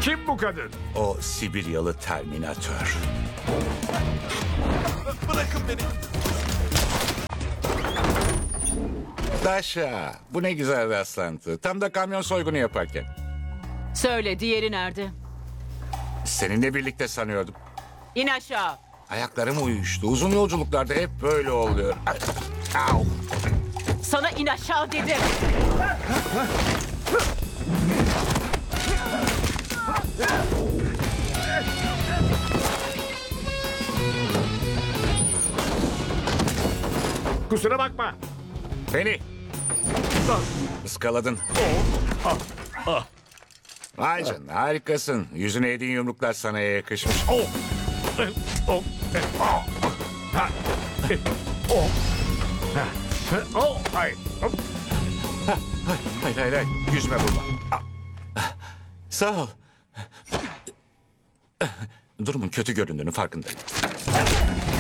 Kim bu kadın? O Sibiryalı Terminator. Bırakın beni. Daşa, bu ne güzel rastlantı. Tam da kamyon soygunu yaparken. Söyle, diğeri nerede? Seninle birlikte sanıyordum. İn aşağı. Ayaklarım uyuştu. Uzun yolculuklarda hep böyle oluyor. Au. Sana in aşağı dedim. Kusura bakma. Beni ıskaladın. Vay canına, harikasın. Yüzüne yediğin yumruklar sana yakışmış. Oh. Oh. Oh. Ha. Oh. Ha. Oh. Ay. Oh. Hayır hayır hayır. Yüzüme vurma. Sağ ol. Durumun kötü göründüğünü farkındayım.